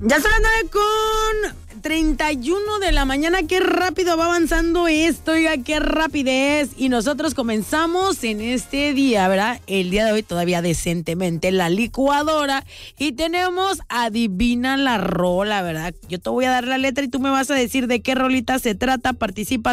Ya son las 9:31 de la mañana. Qué rápido va avanzando esto, oiga, qué rapidez. Y nosotros comenzamos en este día, ¿verdad? El día de hoy todavía decentemente la licuadora. Y tenemos Adivina la rola, ¿verdad? Yo te voy a dar la letra y tú me vas a decir de qué rolita se trata. Participa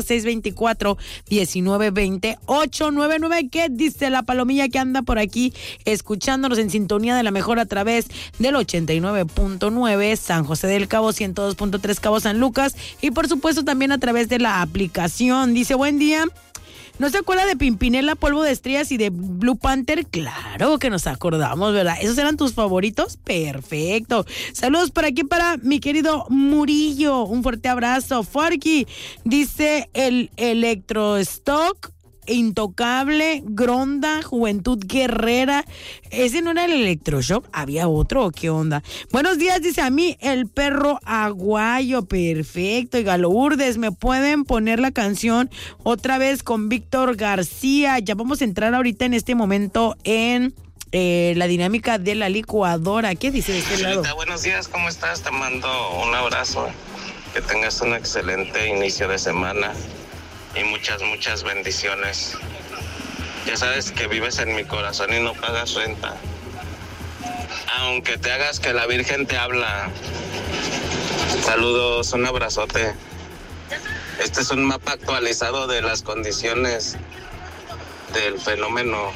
624-1920-899. ¿Qué dice la palomilla que anda por aquí escuchándonos en sintonía de la mejor a través del 89.9 San José del Cabo, 102.3 Cabo San Lucas y por supuesto también a través de la aplicación? Dice, buen día. ¿No se acuerda de Pimpinela, Polvo de Estrellas y de Blue Panther? Claro que nos acordamos, ¿verdad? ¿Esos eran tus favoritos? Perfecto. Saludos por aquí para mi querido Murillo. Un fuerte abrazo. Forky dice el Electrostock, Intocable, Gronda, Juventud Guerrera. ¿Ese no era el Electroshock? ¿Había otro o qué onda? Buenos días, dice a mí, el perro aguayo. Perfecto. Y Galourdes, ¿me pueden poner la canción otra vez con Víctor García? Ya vamos a entrar ahorita en este momento en la dinámica de la licuadora. ¿Qué dice de este lado? Buenos días, ¿cómo estás? Te mando un abrazo. Que tengas un excelente inicio de semana. Y muchas bendiciones. Ya sabes que vives en mi corazón y no pagas renta. Aunque te hagas que la Virgen te habla. Saludos, un abrazote. Este es un mapa actualizado de las condiciones del fenómeno.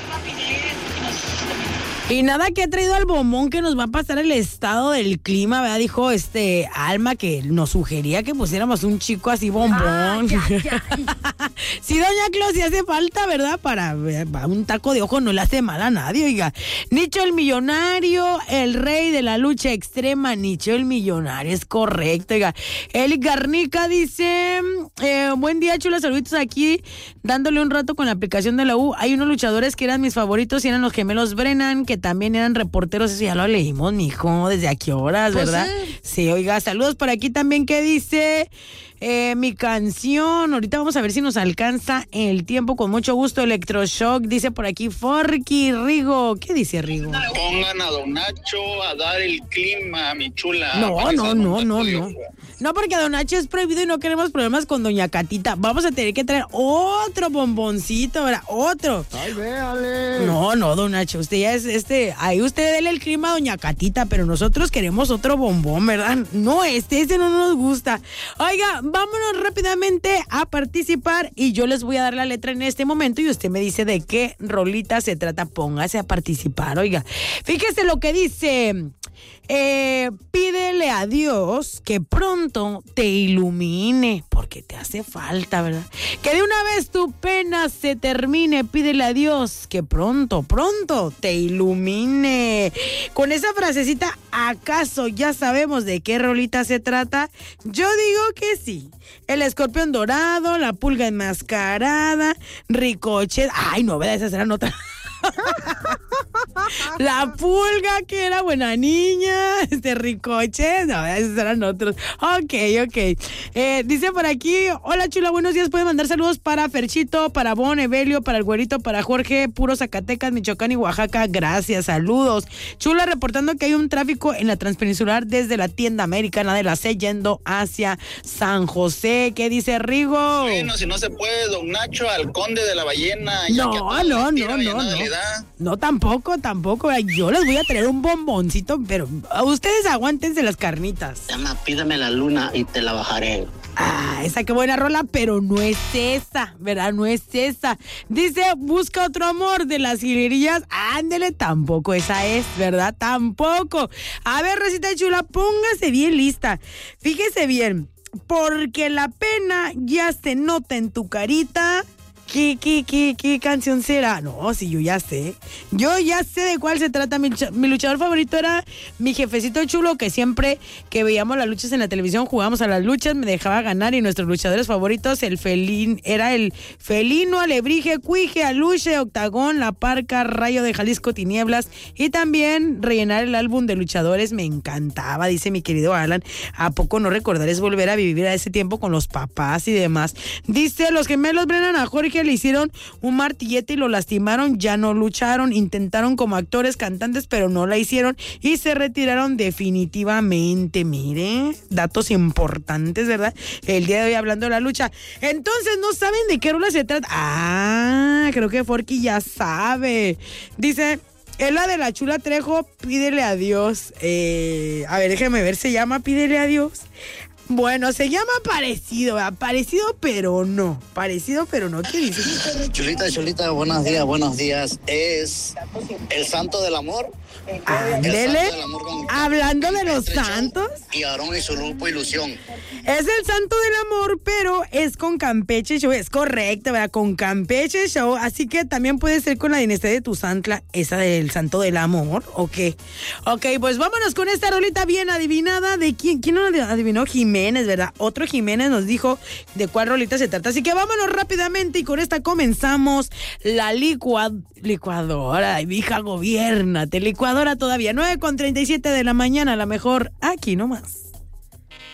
Y nada que ha traído al bombón que nos va a pasar el estado del clima, ¿verdad? Dijo Alma que nos sugería que pusiéramos un chico así bombón. Sí, doña Clau, si hace falta, ¿verdad? Para un taco de ojo no le hace mal a nadie, oiga. Nicho el Millonario, el rey de la lucha extrema. Nicho el Millonario, es correcto, oiga. Eli Garnica dice, buen día, chulas, saluditos aquí, dándole un rato con la aplicación de la U. Hay unos luchadores que eran mis favoritos y eran los gemelos Brennan, que también eran reporteros. Eso ya lo leímos, mijo, ¿desde a qué horas, verdad? Sí, oiga, saludos por aquí también, ¿qué dice? Mi canción, ahorita vamos a ver si nos alcanza el tiempo, con mucho gusto. Electroshock, dice por aquí Forky. Rigo, ¿qué dice Rigo? Pongan a Don Nacho a dar el clima, mi chula. No. No, porque a Don Nacho es prohibido y no queremos problemas con Doña Catita. Vamos a tener que traer otro bomboncito, ¿verdad? Otro. Ay, véale. No, Don Nacho, usted ya es ahí usted dele el clima a Doña Catita, pero nosotros queremos otro bombón, ¿verdad? No, ese no nos gusta. Oiga, vámonos rápidamente a participar y yo les voy a dar la letra en este momento y usted me dice de qué rolita se trata. Póngase a participar, oiga. Fíjese lo que dice. Pídele a Dios que pronto te ilumine, porque te hace falta, ¿verdad? Que de una vez tu pena se termine. Pídele a Dios que pronto te ilumine. Con esa frasecita, ¿acaso ya sabemos de qué rolita se trata? Yo digo que sí. El escorpión dorado, la pulga enmascarada, Ricochet. Ay, no, ¿verdad? Esas eran otras. La pulga, que era buena niña, Ricochet, no, esos eran otros. Ok. Dice por aquí, hola chula, buenos días, puede mandar saludos para Ferchito, para Bon, Evelio, para el güerito, para Jorge, puro Zacatecas, Michoacán y Oaxaca, gracias, saludos. Chula, reportando que hay un tráfico en la transpeninsular desde la tienda americana de la C yendo hacia San José. ¿Qué dice Rigo? Bueno, si no se puede, Don Nacho, al conde de la ballena. No, tampoco. Yo les voy a traer un bomboncito, pero ustedes aguántense las carnitas. Llama, pídeme la luna y te la bajaré. Esa qué buena rola, pero no es esa, ¿verdad? No es esa. Dice, busca otro amor de las jilguerillas. Ándele, tampoco esa es, ¿verdad? Tampoco. A ver, Recita Chula, póngase bien lista. Fíjese bien, porque la pena ya se nota en tu carita. ¿Qué canción será? No, sí, yo ya sé de cuál se trata. Mi luchador favorito era mi jefecito chulo, que siempre que veíamos las luchas en la televisión, jugábamos a las luchas, me dejaba ganar, y nuestros luchadores favoritos, era el Felino, Alebrije, Cuije, Aluche, Octagón, La Parca, Rayo de Jalisco, Tinieblas, y también rellenar el álbum de luchadores me encantaba, dice mi querido Alan. ¿A poco no recordar es volver a vivir a ese tiempo con los papás y demás? Dice, los gemelos Brennan, a Jorge le hicieron un martillete y lo lastimaron, ya no lucharon, intentaron como actores, cantantes, pero no la hicieron y se retiraron definitivamente. Mire, datos importantes, ¿verdad? El día de hoy hablando de la lucha. Entonces, ¿no saben de qué rola se trata? Ah, creo que Forky ya sabe. Dice, es la de la Chula Trejo, Pídele a Dios. A ver, déjeme ver, se llama Pídele a Dios. Bueno, se llama parecido, ¿verdad? Parecido pero no. Parecido pero no. ¿Qué dice? Chulita, buenos días. Es el santo del amor. Ándele, hablando de los santos. Y Aarón y su grupo Ilusión. Es el santo del amor, pero es con Campeche Show. Es correcto, ¿verdad? Con Campeche Show. Así que también puede ser con la dinastía de Tuzantla, esa del santo del amor. ¿Ok? Ok, pues vámonos con esta rolita bien adivinada. ¿De quién? ¿Quién no adivinó? Jiménez, ¿verdad? Otro Jiménez nos dijo de cuál rolita se trata. Así que vámonos rápidamente y con esta comenzamos la licuadora. Ay, hija, gobiérnate. Licuadora todavía. 9:37 de la mañana, la mejor aquí nomás.